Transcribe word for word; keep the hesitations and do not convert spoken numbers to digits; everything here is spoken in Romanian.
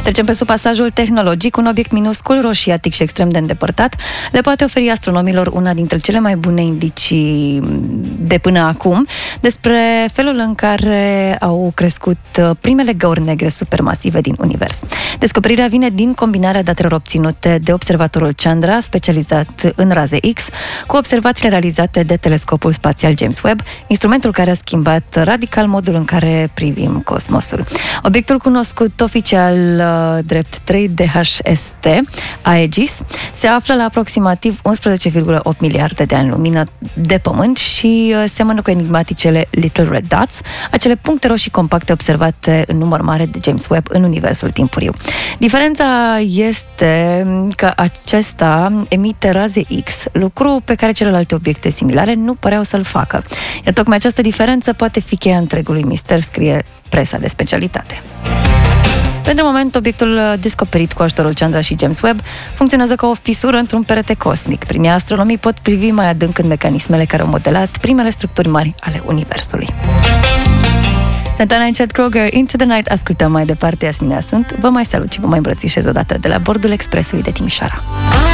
Trecem pe sub pasajul tehnologic. Un obiect minuscul, roșiatic și extrem de îndepărtat le poate oferi astronomilor una dintre cele mai bune indicii de până acum despre felul în care au crescut primele găuri negre supermasive din univers. Descoperirea vine din combinarea datelor obținute de observatorul Chandra, specializat în raze X, cu observațiile realizate de telescopul spațial James Webb, instrumentul care a schimbat radical modul în care privim cosmosul. Obiectul cunoscut oficial drept trei D H S T, Aegis, se află la aproximativ unsprezece virgulă opt miliarde de ani lumină de Pământ și seamănă cu enigmaticele Little Red Dots, acele puncte roșii compacte observate în număr mare de James Webb în universul timpuriu. Diferența este că acesta emite raze X, lucru pe care celelalte obiecte similare nu păreau să-l facă. Iar tocmai această diferență poate fi cheia întregului mister, scrie presa de specialitate. Pentru moment, obiectul descoperit cu ajutorul Chandra și James Webb funcționează ca o fisură într-un perete cosmic. Prin ea, astronomii pot privi mai adânc în mecanismele care au modelat primele structuri mari ale universului. Santana and Chad Kroger, Into the Night, ascultăm mai departe. Yasmina sunt, vă mai salut și vă mai îmbrățișez odată de la bordul expresului de Timișoara.